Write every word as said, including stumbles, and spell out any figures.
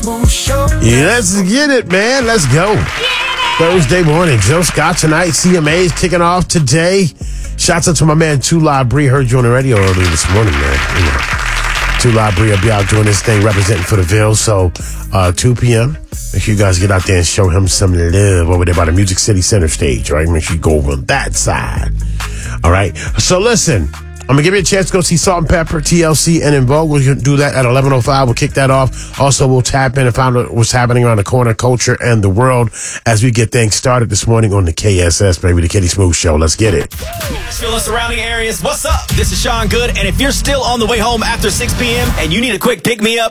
Smooth Show. Yeah, let's get it, man. Let's go. Thursday morning, Joe Scott tonight. C M A's kicking off today. Shouts out to my man Tula Bree. Heard you on the radio earlier this morning, man. You know, Tula Bree will be out doing this thing representing for the Ville. So, uh, two p.m. Make sure you guys get out there and show him some love over there by the Music City Center stage, right? Make sure you go over on that side. All right. So listen. I'm going to give you a chance to go see Salt and Pepper, T L C, and En Vogue. We'll do that at eleven oh five. We'll kick that off. Also, we'll tap in and find out what's happening around the corner, culture, and the world as we get things started this morning on the K S S, baby, the Kitty Smooth Show. Let's get it. Nashville and surrounding areas, what's up? This is Sean Good, and if you're still on the way home after six p.m. and you need a quick pick-me-up,